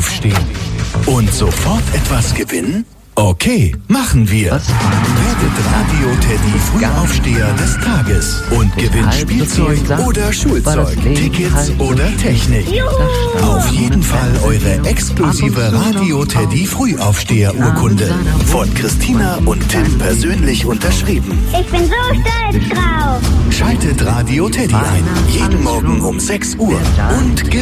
aufstehen. Und sofort etwas gewinnen? Okay, machen wir. Werdet Radio Teddy Frühaufsteher des Tages und gewinnt Spielzeug oder Schulzeug, Tickets oder Technik. Auf jeden Fall eure exklusive Radio Teddy Frühaufsteher-Urkunde. Von Christina und Tim persönlich unterschrieben. Ich bin so stolz drauf. Schaltet Radio Teddy ein, jeden Morgen um 6 Uhr und gewinnt.